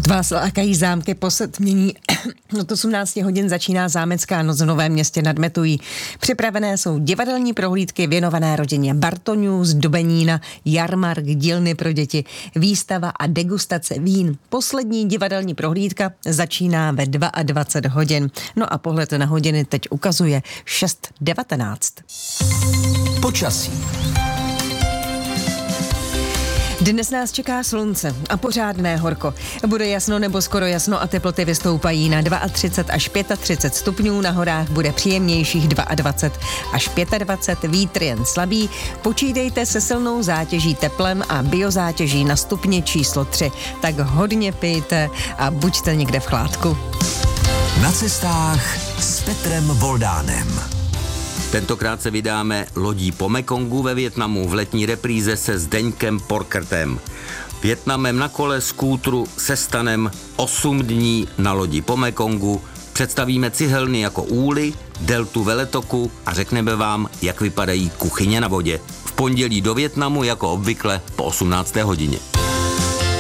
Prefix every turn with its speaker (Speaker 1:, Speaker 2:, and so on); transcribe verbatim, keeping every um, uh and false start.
Speaker 1: Pokud vás lákají zámky po setmění, od osmnácti hodin začíná zámecká noc v Novém Městě nad Metují. Připravené jsou divadelní prohlídky věnované rodině Bartoňů, zdobenína, jarmark, dílny pro děti, výstava a degustace vín. Poslední divadelní prohlídka začíná ve dvacet dva hodin. No a pohled na hodiny teď ukazuje šest devatenáct.
Speaker 2: Počasí.
Speaker 1: Dnes nás čeká slunce a pořádné horko. Bude jasno nebo skoro jasno a teploty vystoupají na třicet dva až třicet pět stupňů, na horách bude příjemnějších dvacet dva až dvacet pět, vítr jen slabý. Počítejte se silnou zátěží teplem a biozátěží na stupni číslo tři. Tak hodně pijte a buďte někde v chládku.
Speaker 2: Na cestách s Petrem Voldánem.
Speaker 3: Tentokrát se vydáme lodí po Mekongu ve Vietnamu v letní repríze se Zdeňkem Porkertem. Vietnamem na kole, skútru, se stanem, osm dní na lodi po Mekongu. Představíme cihelny jako úly, deltu veletoku a řekneme vám, jak vypadají kuchyně na vodě. V pondělí do Vietnamu jako obvykle po osmnácté hodině.